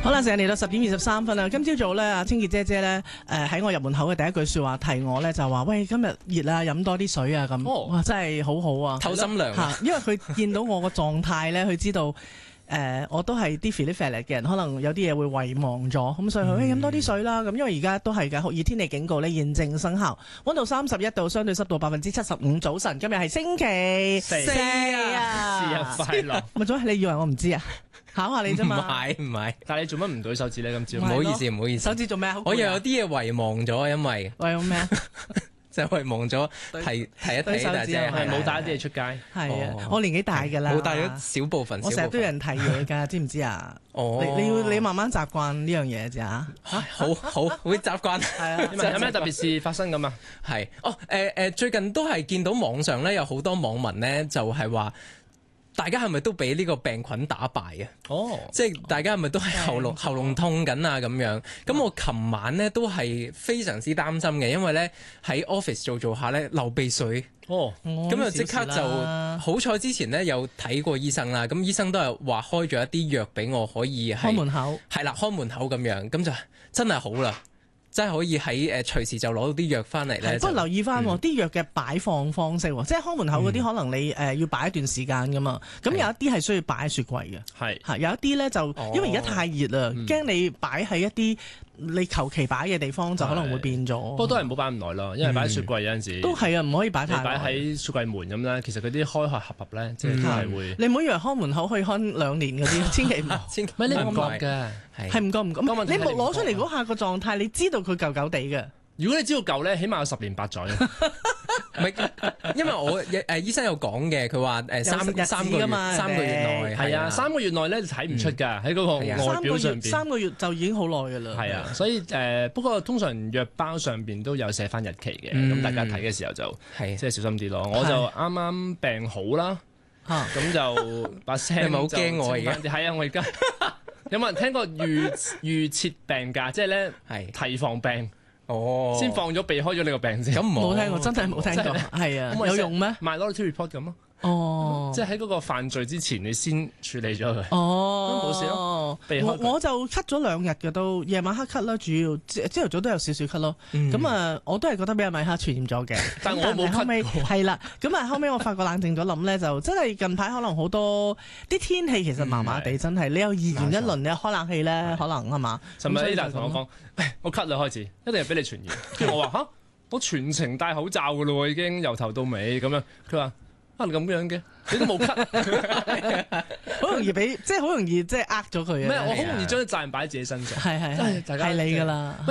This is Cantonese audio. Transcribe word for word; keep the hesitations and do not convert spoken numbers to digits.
好啦，成日嚟到十點二十三分啦。今朝早咧，阿清潔姐姐咧，誒喺我入門口嘅第一句說話提我咧，就話：喂，今日熱啊，飲多啲水啊咁。 哦、 哇，真係好好啊， 透心涼啊！ 因為佢見到我個狀態咧，佢知道。誒、呃，我都係啲 fit 啲 fat 嘅人，可能有啲嘢會遺忘咗，咁所以佢飲多啲水啦。咁因為而家都係嘅酷熱天氣警告咧，現正生效，溫度三十一度，相對濕度百分之七十五。早晨，今日係星期四啊！ 生日快樂！ 咪咗，你以為我唔知啊？考下你啫嘛。 唔係唔係， 但係你做乜唔舉手指咧？今朝唔好意思唔好意思， 手指做咩？ 我又有啲嘢遺忘咗，因為為咩啊？ 就遺忘咗提提一提大姐， 係冇帶啲嘢出街。 係啊，我年紀大㗎啦， 冇帶咗少部分。 我成日都有人提嘢㗎，知唔知啊？哦，你你要你慢慢習慣呢樣嘢咋嚇？ 好好會習慣。 係啊， 有咩特別事發生咁啊？ 係哦誒誒，最近都係見到網上咧有好多網民咧，就係話。大家係咪都俾呢個病菌打敗啊？哦，即係大家係咪都係喉嚨喉嚨痛緊啊咁樣？咁我琴晚咧都係非常之擔心嘅，因為咧喺 office 做做下咧流鼻水。哦，咁啊即刻就好彩之前咧有睇過醫生啦，咁醫生都係話開咗一啲藥俾我可以喺開門口， 係啦開門口咁樣，咁就真係好啦。真係可以喺誒隨時就攞到啲藥翻嚟咧。 不過留意翻啲藥嘅擺放方式，即係開門口嗰啲可能你誒要擺一段時間噶嘛。咁有一啲係需要擺喺雪櫃嘅，係嚇有一啲咧就因為而家太熱啦，驚你擺喺一啲你求其擺嘅地方就可能會變咗。 不過都係唔好擺咁耐咯，因為擺喺雪櫃有陣時都係啊，唔可以擺太耐。 擺喺雪櫃門咁咧，其實佢啲開開合合咧，即係都係會。 你唔好以為開門口可以開兩年嗰啲，千祈唔好。 千祈唔係你唔覺㗎， 係唔覺唔覺。你冇攞出嚟嗰下個狀態，你知道佢舊舊地嘅。 如果你知道舊咧，起碼有十年八載。 唔係，因為我誒醫生有講嘅，佢話誒三三個月三個月內係啊，三個月內咧就睇唔出㗎，喺嗰個外表上邊。 三個月就已經好耐㗎啦。 係啊，所以誒不過通常藥包上邊都有寫翻日期嘅，咁大家睇嘅時候就即係小心啲咯。我就啱啱病好啦，咁就把聲係咪好驚我而家？ 係啊，我而家有冇人聽過預預設病假？即係咧提防病。哦，先放咗避開咗你個病先， 咁冇聽過，真係冇聽過，係啊，有用咩 ？Minority Report 咁咯，哦，即係喺嗰個犯罪之前，你先處理咗佢， 哦， 咁冇事咯。 我我就咳咗兩日嘅都，夜晚黑咳啦，主要朝頭早都有少少咳咯。咁啊，我都係覺得俾阿米克傳染咗嘅， 但我冇咳過。 係啦，咁啊後尾我發覺冷靜咗諗咧，就真係近排可能好多啲天氣其實麻麻地，真係你有二言一輪，你開冷氣咧，可能係嘛？ 尋日 Ada 同我講，我咳啦開始，一定係俾你傳染。跟住我話吓，我全程戴口罩噶咯，已經由頭到尾咁樣。佢話啊咁樣嘅，你都冇咳， 好容易俾即係好容易即係呃咗佢啊！ 咩？我好容易將啲責任擺喺自己身上， 係係係，係你噶啦。